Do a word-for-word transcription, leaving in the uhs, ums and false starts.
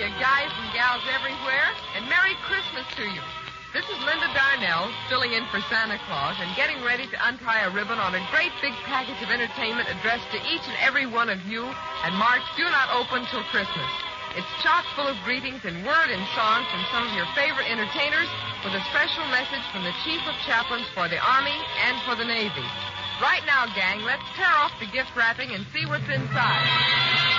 you guys and gals everywhere, and Merry Christmas to you. This is Linda Darnell, filling in for Santa Claus and getting ready to untie a ribbon on a great big package of entertainment addressed to each and every one of you and marked Do Not Open Till Christmas. It's chock full of greetings in word and song from some of your favorite entertainers with a special message from the Chief of Chaplains for the Army and for the Navy. Right now, gang, let's tear off the gift wrapping and see what's inside.